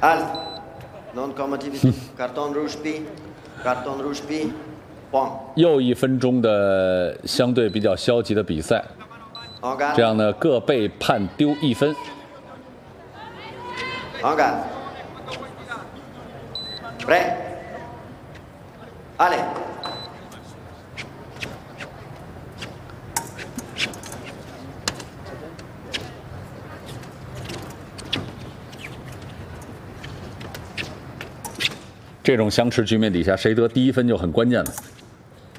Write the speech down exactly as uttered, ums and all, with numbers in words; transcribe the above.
Al, non combativity, carton rouge P, carton rouge P, point。 又一分钟的相对比较消极的比赛， En garde. 这样呢各被判丢一分。 En garde. Prêt. Allez. 这种相持局面底下，谁得第一分就很关键了。